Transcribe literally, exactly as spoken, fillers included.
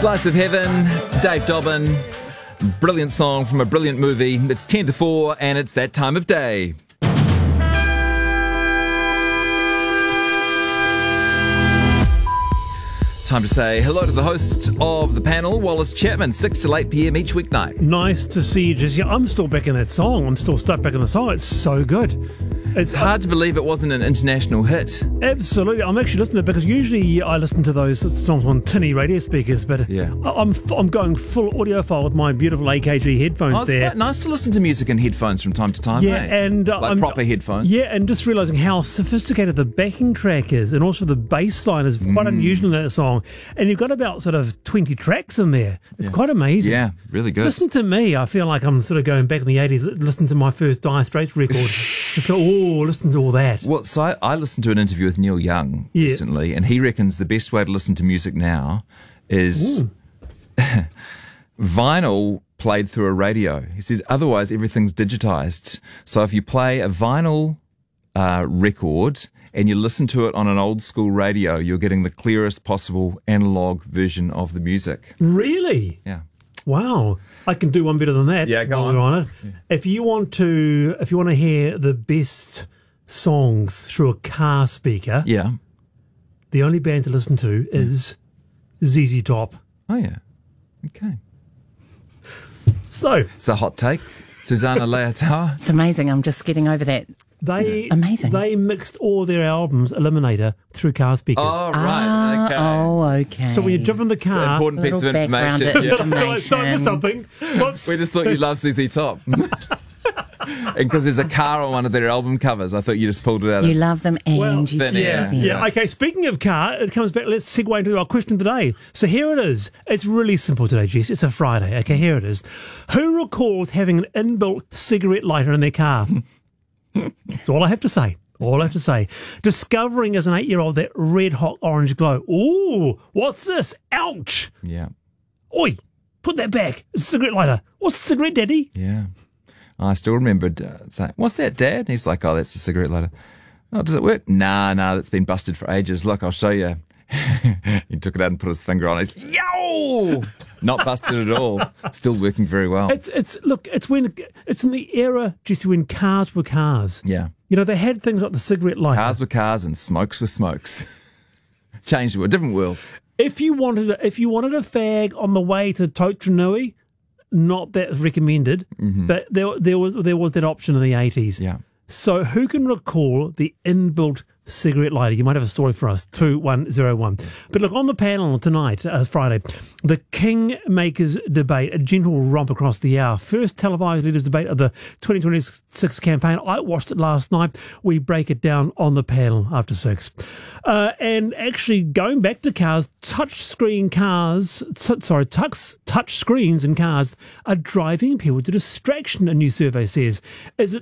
Slice of Heaven, Dave Dobbin. Brilliant song from a brilliant movie. It's ten to four and it's that time of day. Time to say hello to the host of the panel, Wallace Chapman, six to eight p.m. each weeknight. Nice to see you, Jesse. I'm still back in that song. I'm still stuck back in the song. It's so good. It's hard to believe it wasn't an international hit. Absolutely. I'm actually listening to it because usually I listen to those songs on tinny radio speakers, but Yeah. I'm I'm going full audiophile with my beautiful A K G headphones Oh, it's there. quite nice to listen to music in headphones from time to time, Yeah, eh? and uh, like I'm, proper headphones. Yeah, and just realising how sophisticated the backing track is, and also the bass line is quite Mm. unusual in that song. And you've got about sort of twenty tracks in there. It's quite amazing. Yeah, really good. Listen to me. I feel like I'm sort of going back in the eighties, listening to my first Dire Straits record. Just go, oh, listen to all that. Well, so I, I listened to an interview with Neil Young Yeah. recently, and he reckons the best way to listen to music now is vinyl played through a radio. He said otherwise everything's digitized. So if you play a vinyl uh, record and you listen to it on an old school radio, you're getting the clearest possible analog version of the music. Really? Yeah. Wow. I can do one better than that. Yeah, go while we're on. on it. If you want to, if you want to hear the best songs through a car speaker, Yeah. the only band to listen to is Z Z Top. Oh, yeah. Okay. So It's a hot take. Susanna Leotower. It's amazing. I'm just getting over that. they Amazing. They mixed all their albums, Eliminator, through car speakers. Oh, right. Okay. Oh, okay. So when you jump in the It's an car, important piece of Little background information. Yeah. information. Don't miss something. Whoops. We just thought you loved Z Z Top. And because there's a car on one of their album covers, I thought you just pulled it out You of... love them and Well, you then, see yeah, them. Yeah, okay, speaking of car, it comes back, let's segue into our question today. So here it is. It's really simple today, Jess. It's a Friday. Okay, here it is. Who recalls having an inbuilt cigarette lighter in their car? That's all I have to say. All I have to say. Discovering as an eight-year-old that red-hot orange glow. Ooh, what's this? Ouch! Yeah. Oi, put that back. It's a cigarette lighter. What's a cigarette, Daddy? Yeah. I still remembered uh, saying, "What's that, Dad?" He's like, "Oh, that's a cigarette lighter." "Oh, does it work?" "Nah, nah, that's been busted for ages. Look, I'll show you." He took it out and put his finger on it. He's, yo! Not busted at all. Still working very well. It's, it's, look, it's when, it's in the era, Jesse, when cars were cars. Yeah. You know, they had things like the cigarette lighter. Cars were cars and smokes were smokes. Changed the world. Different world. If you wanted, a, if you wanted a fag on the way to Totranui, not that recommended, but there, there was there was that option in the eighties. Yeah. So who can recall the inbuilt cigarette lighter? You might have a story for us, two one zero one. But look, on the panel tonight, uh, Friday, the Kingmakers debate, a gentle romp across the hour. First televised leaders debate of the twenty twenty-six campaign. I watched it last night. We break it down on the panel after six. Uh, and actually, going back to cars, touchscreen cars, t- sorry, touch, touch screens in cars are driving people to distraction, a new survey says. Is it